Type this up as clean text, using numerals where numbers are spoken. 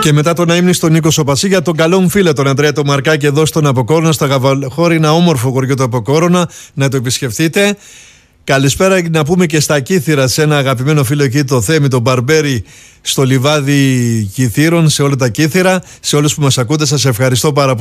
Και μετά τον αείμνη στον Νίκο Σοπασί, για τον καλό μου φίλο τον Ανδρέα το Μαρκάκη εδώ στον Αποκόρονα, στα Γαβαλχώρη, όμορφο χωριό του Αποκόρονα, να το επισκεφτείτε. Καλησπέρα να πούμε και στα Κύθυρα, σε ένα αγαπημένο φίλο εκεί, το Θέμη, τον Μπαρμπέρι, στο λιβάδι Κυθύρων, σε όλα τα Κύθυρα. Σε όλους που μας ακούτε, σας ευχαριστώ πάρα πολύ.